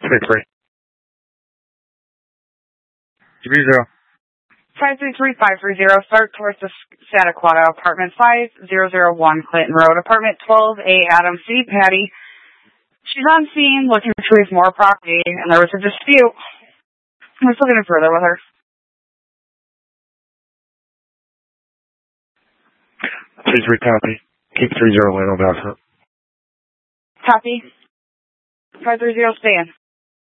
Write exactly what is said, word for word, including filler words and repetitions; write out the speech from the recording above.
three three. three zero. five three three five three zero, start towards the Santa Clara apartment five zero zero one Clinton Road, apartment twelve A, Adam C. Patty. She's on scene looking to retrieve more property, and there was a dispute. We're still getting further with her. three three copy. Keep three zero Lano Bassett. Copy. five three zero, stay in.